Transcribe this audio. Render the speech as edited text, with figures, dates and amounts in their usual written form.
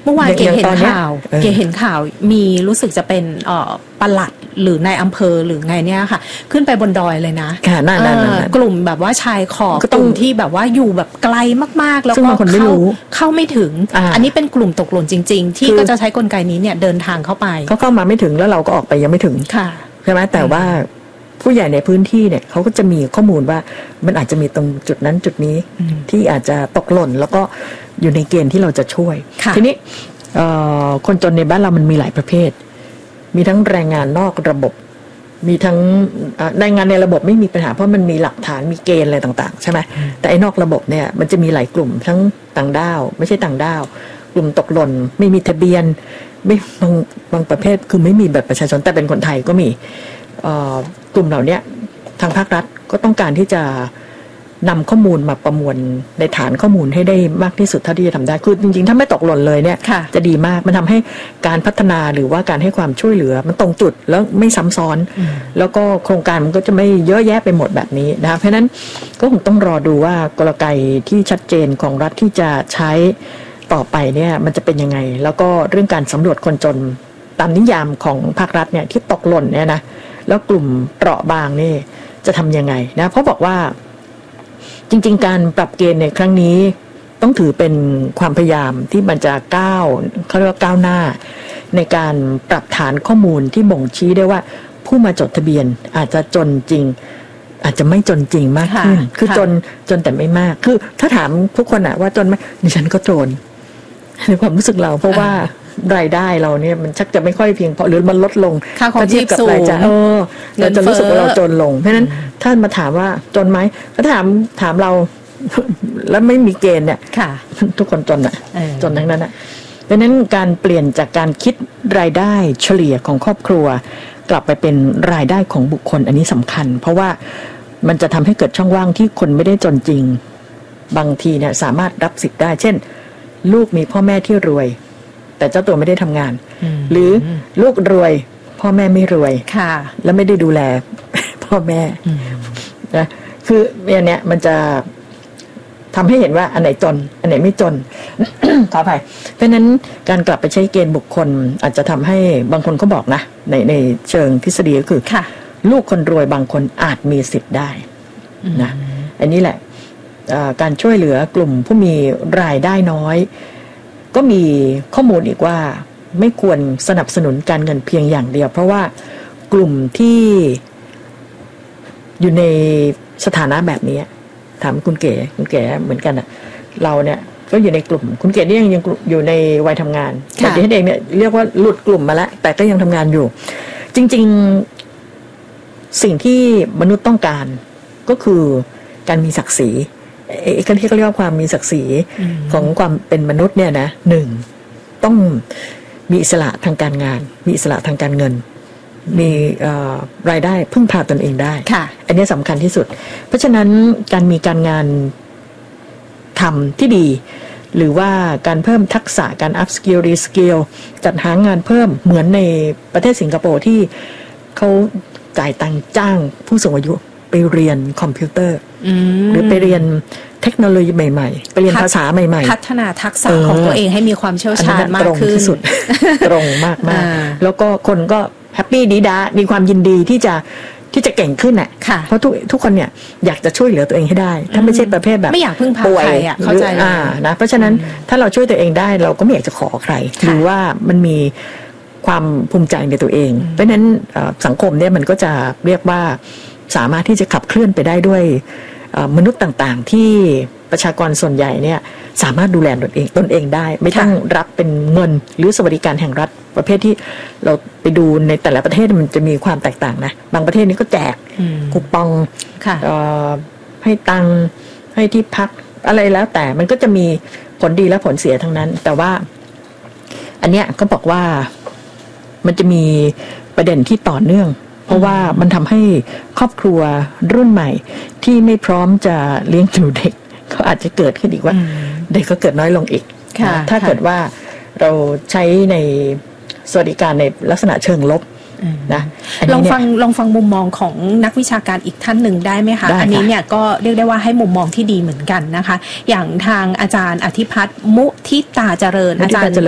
เมื่อวานเก๋เห็นข่าวมีรู้สึกจะเป็นปลัดหรือนายอำเภอหรือไงเนี่ยค่ะขึ้นไปบนดอยเลยนะกลุ่มแบบว่าชายขอบกลุ่มที่แบบว่าอยู่แบบไกลมากๆแล้วก็เข้าไม่ถึงอันนี้เป็นกลุ่มตกหล่นจริงๆที่ก็จะใช้กลไกนี้เนี่ยเดินทางเข้าไปเขาเข้ามาไม่ถึงแล้วเราก็ออกไปยังไม่ถึงใช่ไหมแต่ว่าผู้ใหญ่ในพื้นที่เนี่ยเขาก็จะมีข้อมูลว่ามันอาจจะมีตรงจุดนั้นจุดนี้ที่อาจจะตกหล่นแล้วก็อยู่ในเกณฑ์ที่เราจะช่วยทีนี้คนจนในบ้านเรามันมีหลายประเภทมีทั้งแรงงานนอกระบบมีทั้งแรงงานในระบบไม่มีปัญหาเพราะมันมีหลักฐานมีเกณฑ์อะไรต่างๆใช่ไหมแต่ไอ้นอกระบบเนี่ยมันจะมีหลายกลุ่มทั้งต่างด้าวไม่ใช่ต่างด้าวกลุ่มตกหล่นไม่มีทะเบียนไม่บางประเภทคือไม่มีบัตรประชาชนแต่เป็นคนไทยก็มีกลุ่มเหล่านี้ทางภาครัฐก็ต้องการที่จะนำข้อมูลมาประมวลในฐานข้อมูลให้ได้มากที่สุดเท่าที่จะทำได้คือจริงๆถ้าไม่ตกหล่นเลยเนี่ยจะดีมากมันทำให้การพัฒนาหรือว่าการให้ความช่วยเหลือมันตรงจุดแล้วไม่ซ้ำซ้อนแล้วก็โครงการมันก็จะไม่เยอะแยะไปหมดแบบนี้นะเพราะฉะนั้นก็คงต้องรอดูว่ากลไกที่ชัดเจนของรัฐที่จะใช้ต่อไปเนี่ยมันจะเป็นยังไงแล้วก็เรื่องการสำรวจคนจนตามนิยามของภาครัฐเนี่ยที่ตกหล่นเนี่ยนะแล้วกลุ่มเปราะบางนี่จะทำยังไงนะเพราะบอกว่าจริงๆการปรับเกณฑ์ในครั้งนี้ต้องถือเป็นความพยายามที่มันจะเขาเรียกว่าก้าวหน้าในการปรับฐานข้อมูลที่บ่งชี้ได้ว่าผู้มาจดทะเบียนอาจจะจนจริงอาจจะไม่จนจริงมากขึ้นคือจนแต่ไม่มากคือถ้าถามทุกคนอะว่าจนไหมดิฉันก็จนในความรู้สึกเราเพราะว่ารายได้เราเนี่ยมันชักจะไม่ค่อยเพียงพอหรือมันลดลงค่าของชีพสูงเราจะรู้สึกว่าเราจนลงเพราะฉะนั้นถ้ามาถามว่าจนไหมถ้าถามเราแล้วไม่มีเกณฑ์เนี่ยทุกคนจนอ่ะจนทั้งนั้นอ่ะเพราะฉะนั้นการเปลี่ยนจากการคิดรายได้เฉลี่ยของครอบครัวกลับไปเป็นรายได้ของบุคคลอันนี้สำคัญเพราะว่ามันจะทำให้เกิดช่องว่างที่คนไม่ได้จนจริงบางทีเนี่ยสามารถรับสิทธิ์ได้เช่นลูกมีพ่อแม่ที่รวยแต่เจ้าตัวไม่ได้ทำงานหรือลูกรวยพ่อแม่ไม่รวยแล้วไม่ได้ดูแลพ่อแม่นะคืออันเนี้ยมันจะทำให้เห็นว่าอันไหนจนอันไหนไม่จน ขออภัยเพราะนั้นการกลับไปใช้เกณฑ์บุคคลอาจจะทำให้บางคนเขาบอกนะในเชิงทฤษฎีก็คือลูกคนรวยบางคนอาจมีสิทธิ์ได้นะอันนี้แหละการช่วยเหลือกลุ่มผู้มีรายได้น้อยก็มีข้อมูลอีกว่าไม่ควรสนับสนุนการเงินเพียงอย่างเดียวเพราะว่ากลุ่มที่อยู่ในสถานะแบบนี้ถามคุณเก๋เหมือนกันอ่ะเราเนี่ยก็อยู่ในกลุ่มคุณเก๋นี่ยังอยู่ในวัยทำงานแต่ดิฉันเองเนี่ยเรียกว่าหลุดกลุ่มมาแล้วแต่ก็ยังทำงานอยู่จริงๆสิ่งที่มนุษย์ต้องการก็คือการมีศักดิ์ศรีการที่เขาเรียกว่าความมีศักดิ์ศรีของความเป็นมนุษย์เนี่ยนะหนึ่งต้องมีอิสระทางการงานมีอิสระทางการเงินมีรายได้พึ่งพาตนเองได้อันนี้สำคัญที่สุดเพราะฉะนั้นการมีการงานทำที่ดีหรือว่าการเพิ่มทักษะการ up skill re skill จัดหางานเพิ่มเหมือนในประเทศสิงคโปร์ที่เขาจ่ายตังค์จ้างผู้สูงอายุไปเรียนคอมพิวเตอร์หรือไปเรียนเทคโนโลยีใหม่ๆไปเรียนภาษาใหม่ๆพัฒนาทักษะของตัวเองให้มีความเชี่ยวชาญมากขึ้นที่สุด ตรงมากๆแล้วก็คนก็แฮปปี้ดีด้ามีความยินดีที่จะเก่งขึ้นน่ะเพราะทุกคนเนี่ยอยากจะช่วยเหลือตัวเองให้ได้ถ้าไม่ใช่ประเภทแบบไม่อยากพึ่งพาใครอ่ะเข้าใจนะเพราะฉะนั้นถ้าเราช่วยตัวเองได้เราก็ไม่อยากจะขอใครหรือว่ามันมีความภูมิใจในตัวเองเพราะฉะนั้นสังคมเนี่ยมันก็จะเรียกว่าสามารถที่จะขับเคลื่อนไปได้ด้วยมนุษย์ต่างๆที่ประชากรส่วนใหญ่เนี่ยสามารถดูแลตนเองได้ไม่ต้องรับเป็นเงินหรือสวัสดิการแห่งรัฐประเภทที่เราไปดูในแต่ละประเทศมันจะมีความแตกต่างนะบางประเทศนี้ก็แจกคูปองให้ตังค์ให้ที่พักอะไรแล้วแต่มันก็จะมีผลดีและผลเสียทั้งนั้นแต่ว่าอันเนี้ยก็บอกว่ามันจะมีประเด็นที่ต่อเนื่องเพราะว่ามันทำให้ครอบครัวรุ่นใหม่ที่ไม่พร้อมจะเลี้ยงดูเด็กก็อาจจะเกิดขึ้นอีกว่าเด็กก็เกิดน้อยลงอีกถ้าเกิดว่าเราใช้ในสวัสดิการในลักษณะเชิงลบนะลองฟังมุมมองของนักวิชาการอีกท่านหนึ่งได้ไหมคะอันนี้เนี่ยก็เรียกได้ว่าให้มุมมองที่ดีเหมือนกันนะคะอย่างทางอาจารย์อธิพัฒน์มุทิตาเจริญอาจารย์